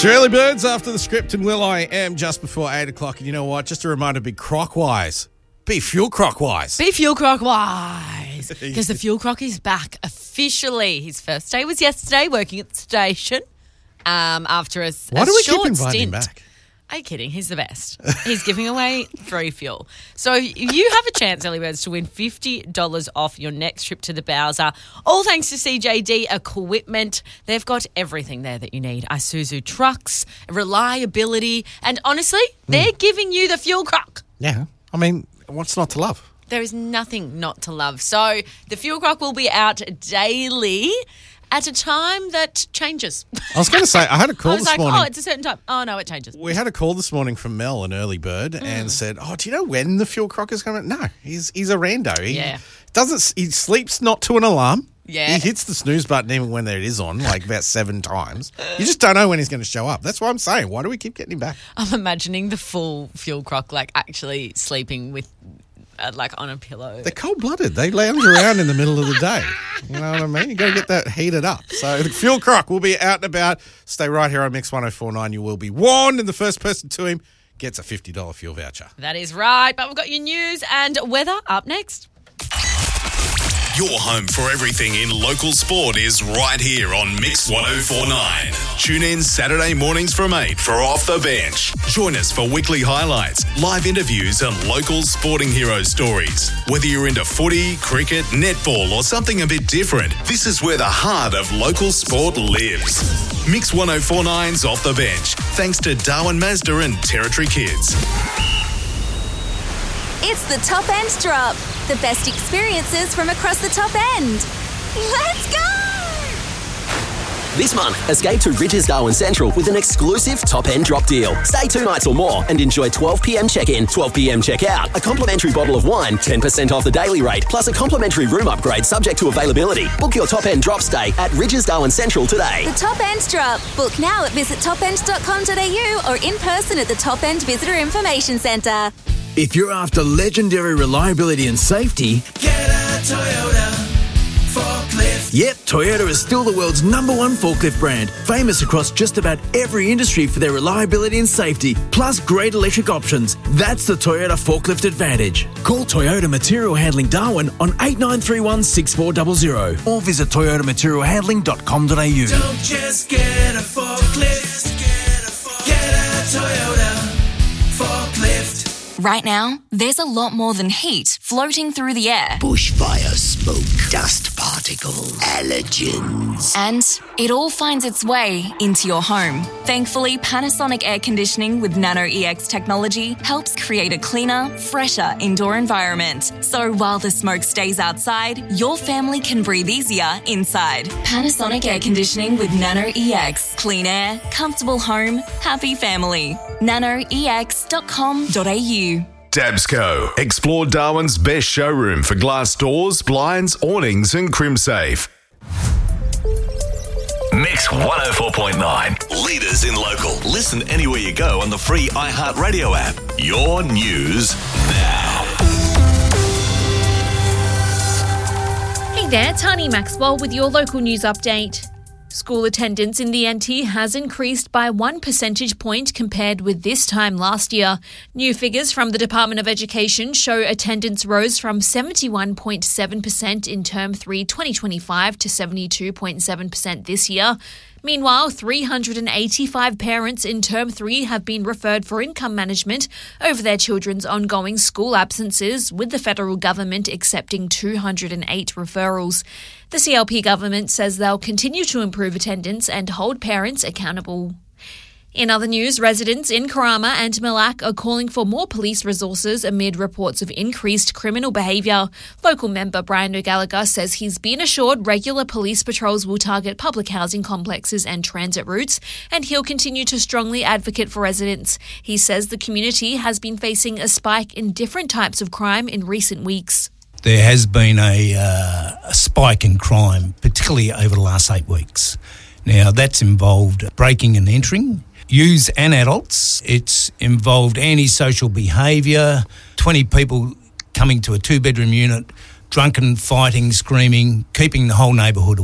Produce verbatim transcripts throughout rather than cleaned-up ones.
It's your early birds after the script, and Will I am just before eight o'clock. And you know what? Just a reminder, Big Croc-wise. Be Fuel Croc-wise. Be Fuel Croc-wise. Because the Fuel Croc is back officially. His first day was yesterday, working at the station um, after a, Why a do we short keep inviting stint. him back? Are you kidding? He's the best. He's giving away free fuel. So you have a chance, early birds, to win fifty dollars off your next trip to the Bowser. All thanks to C J D Equipment. They've got everything there that you need. Isuzu trucks, reliability, and honestly, they're mm. giving you the Fuel Croc. Yeah. I mean, what's not to love? There is nothing not to love. So the Fuel Croc will be out daily at a time that changes. I was going to say, I had a call I was this like, morning. oh, it's a certain time. Oh, no, it changes. We had a call this morning from Mel, an early bird, mm. and said, oh, do you know when the Fuel Croc is coming? No, he's he's a rando. He yeah. doesn't. He sleeps not to an alarm. Yeah. He hits the snooze button even when there it is on, like about seven times. You just don't know when he's going to show up. That's what I'm saying. Why do we keep getting him back? I'm imagining the full Fuel Croc, like, actually sleeping with... Uh, like on a pillow. They're cold-blooded. They lounge around in the middle of the day. You know what I mean? You got to get that heated up. So the Fuel Croc will be out and about. Stay right here on Mix one oh four point nine. You will be warned, and the first person to him gets a fifty dollars fuel voucher. That is right. But we've got your news and weather up next. Your home for everything in local sport is right here on Mix one oh four point nine. Tune in Saturday mornings from eight for Off the Bench. Join us for weekly highlights, live interviews and local sporting hero stories. Whether you're into footy, cricket, netball or something a bit different, this is where the heart of local sport lives. Mix one oh four point nine's Off the Bench, thanks to Darwin Mazda and Territory Kids. It's the Top End Drop. The best experiences from across the top end. Let's go! This month, escape to Ridges Darwin Central with an exclusive Top End Drop deal. Stay two nights or more and enjoy twelve p.m. check-in, twelve p.m. check-out, a complimentary bottle of wine, ten percent off the daily rate, plus a complimentary room upgrade subject to availability. Book your Top End Drop stay at Ridges Darwin Central today. The Top End Drop. Book now at visit top end dot com dot a u or in person at the Top End Visitor Information Centre. If you're after legendary reliability and safety, get a Toyota forklift. Yep, Toyota is still the world's number one forklift brand, famous across just about every industry for their reliability and safety, plus great electric options. That's the Toyota Forklift Advantage. Call Toyota Material Handling Darwin on eight nine three one, six four zero zero or visit toyota material handling dot com dot a u. Don't just get a forklift, get a Toyota forklift. Right now, there's a lot more than heat floating through the air. Bushfire smoke, dust particles, allergens. And it all finds its way into your home. Thankfully, Panasonic Air Conditioning with Nano E X technology helps create a cleaner, fresher indoor environment. So while the smoke stays outside, your family can breathe easier inside. Panasonic Air Conditioning with Nano E X. Clean air, comfortable home, happy family. nano e x dot com dot a u. Dabsco. Explore Darwin's best showroom for glass doors, blinds, awnings and CrimSafe. Mix one oh four point nine. Leaders in local. Listen anywhere you go on the free iHeartRadio app. Your news now. Hey there, Tani Maxwell with your local news update. School attendance in the N T has increased by one percentage point compared with this time last year. New figures from the Department of Education show attendance rose from seventy-one point seven percent in Term three twenty twenty-five to seventy-two point seven percent this year. Meanwhile, three hundred eighty-five parents in Term three have been referred for income management over their children's ongoing school absences, with the federal government accepting two hundred eight referrals. The C L P government says they'll continue to improve attendance and hold parents accountable. In other news, residents in Karama and Malak are calling for more police resources amid reports of increased criminal behaviour. Local member Brian O'Gallagher says he's been assured regular police patrols will target public housing complexes and transit routes, and he'll continue to strongly advocate for residents. He says the community has been facing a spike in different types of crime in recent weeks. There has been a, uh, a spike in crime, particularly over the last eight weeks. Now, that's involved breaking and entering, youths and adults. It's involved antisocial behaviour, twenty people coming to a two-bedroom unit, drunken, fighting, screaming, keeping the whole neighbourhood awake.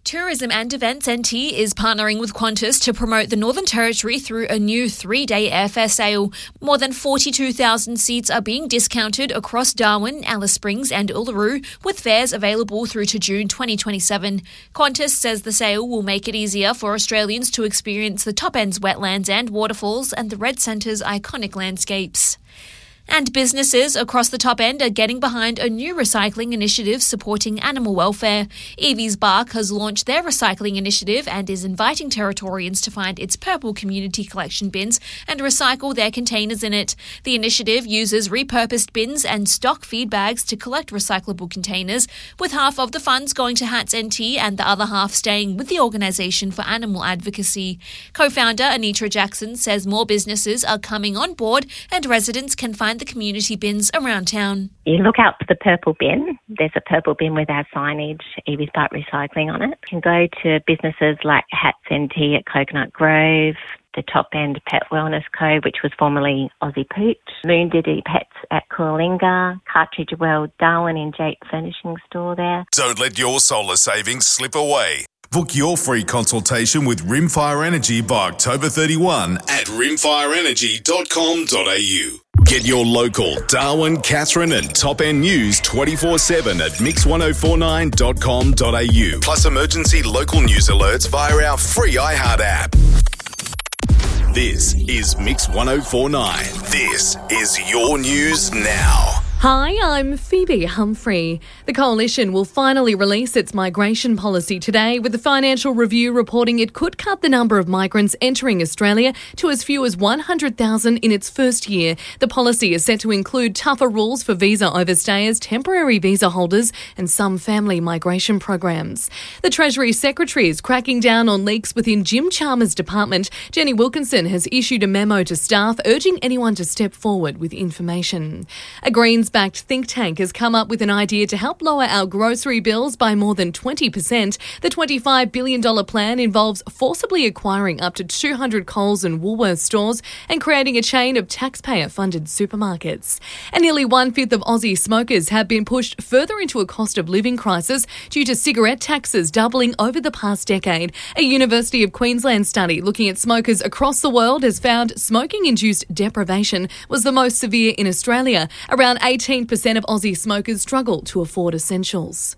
Tourism and Events N T is partnering with Qantas to promote the Northern Territory through a new three-day airfare sale. More than forty-two thousand seats are being discounted across Darwin, Alice Springs and Uluru, with fares available through to June twenty twenty-seven. Qantas says the sale will make it easier for Australians to experience the Top End's wetlands and waterfalls and the Red Centre's iconic landscapes. And businesses across the Top End are getting behind a new recycling initiative supporting animal welfare. Evie's Bark has launched their recycling initiative and is inviting Territorians to find its purple community collection bins and recycle their containers in it. The initiative uses repurposed bins and stock feed bags to collect recyclable containers, with half of the funds going to Hats N T and the other half staying with the Organisation for Animal Advocacy. Co-founder Anitra Jackson says more businesses are coming on board and residents can find the community bins around town. You look out for the purple bin. There's a purple bin with our signage, Evie's Bark Recycling, on it. You can go to businesses like Hats N T at Coconut Grove, the Top End Pet Wellness Co, which was formerly Aussie Pooch, Moon Diddy Pets at Coalinga, Cartridge Well Darwin in Jake Furnishing Store there. Don't let your solar savings slip away. Book your free consultation with Rimfire Energy by October thirty-first at rimfire energy dot com dot a u. Get your local Darwin, Katherine and Top End news twenty-four seven at mix ten forty-nine dot com dot a u. Plus emergency local news alerts via our free iHeart app. This is Mix ten forty-nine. This is your news now. Hi, I'm Phoebe Humphrey. The Coalition will finally release its migration policy today, with the Financial Review reporting it could cut the number of migrants entering Australia to as few as one hundred thousand in its first year. The policy is set to include tougher rules for visa overstayers, temporary visa holders and some family migration programs. The Treasury Secretary is cracking down on leaks within Jim Chalmers' department. Jenny Wilkinson has issued a memo to staff urging anyone to step forward with information. A Greens backed think tank has come up with an idea to help lower our grocery bills by more than twenty percent. The twenty-five billion dollars plan involves forcibly acquiring up to two hundred Coles and Woolworths stores and creating a chain of taxpayer-funded supermarkets. And nearly one-fifth of Aussie smokers have been pushed further into a cost of living crisis due to cigarette taxes doubling over the past decade. A University of Queensland study looking at smokers across the world has found smoking-induced deprivation was the most severe in Australia. Around eighteen percent of Aussie smokers struggle to afford essentials.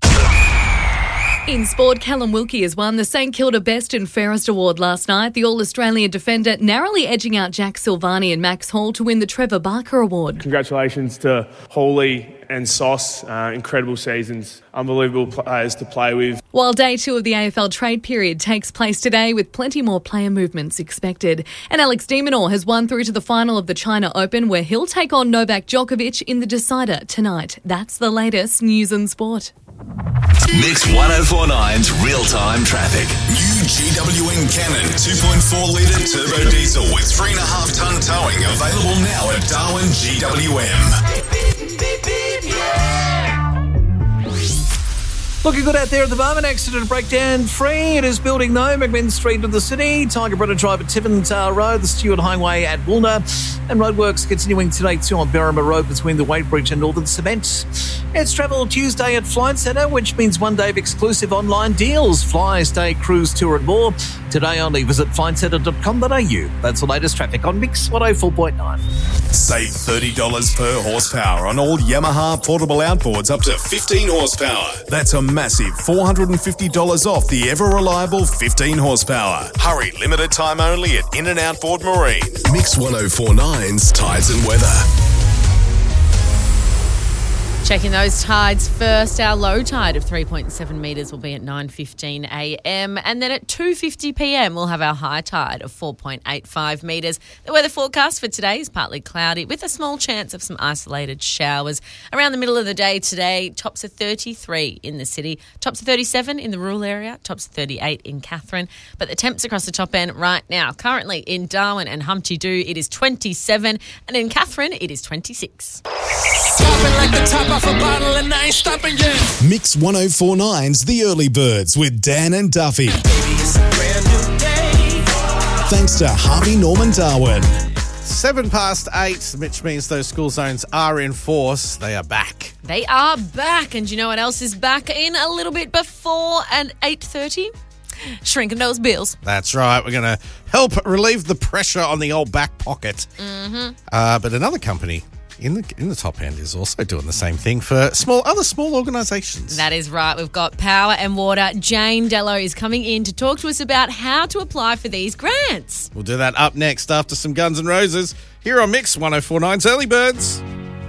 In sport, Callum Wilkie has won the St Kilda Best and Fairest Award last night. The All-Australian defender narrowly edging out Jack Silvani and Max Hall to win the Trevor Barker Award. Congratulations to Hawley and Sauce. Uh, incredible seasons. Unbelievable players to play with. While day two of the A F L trade period takes place today with plenty more player movements expected. And Alex de Minaur has won through to the final of the China Open, where he'll take on Novak Djokovic in the decider tonight. That's the latest news and sport. Mix ten forty-nine's real-time traffic. New G W N Cannon two point four litre turbo diesel with three point five tonne towing available now at Darwin G W M. Looking good out there at the moment. Accident breakdown free. It is building though. McMinn Street of the city. Tiger Brother Drive at Tiverton Road. The Stewart Highway at Woolner. And roadworks continuing today too on Berrima Road between the Weight Bridge and Northern Cement. It's Travel Tuesday at Flight Centre, which means one day of exclusive online deals. Fly, stay, cruise, tour and more. Today only visit flight centre dot com dot a u. That's the latest traffic on Mix one oh four point nine. Save thirty dollars per horsepower on all Yamaha portable outboards up to fifteen horsepower. That's a massive four hundred fifty dollars off the ever-reliable fifteen horsepower. Hurry, limited time only at In and Outboard Marine. Mix ten forty-nine's Tides and Weather. Checking those tides first. Our low tide of three point seven metres will be at nine fifteen a m, and then at two fifty p m we'll have our high tide of four point eight five metres. The weather forecast for today is partly cloudy with a small chance of some isolated showers. Around the middle of the day today, tops of thirty-three in the city, tops of thirty-seven in the rural area, tops of thirty-eight in Katherine. But the temps across the top end right now, currently in Darwin and Humpty Doo, it is twenty-seven, and in Katherine, it is twenty-six. Stopping like the top off a bottle and I ain't stopping yet. Mix ten forty-nine's The Early Birds with Dan and Duffy. Baby, it's a brand new day. Thanks to Harvey Norman Darwin. Seven past eight, which means those school zones are in force. They are back. They are back. And do you know what else is back in a little bit before and eight thirty? Shrinking those bills. That's right. We're going to help relieve the pressure on the old back pocket. Mm-hmm. Uh, but another company in the in the top end is also doing the same thing for small other small organisations. That is right. We've got Power and Water. Jane Dello is coming in to talk to us about how to apply for these grants. We'll do that up next after some Guns N' Roses here on Mix one oh four point nine's Early Birds.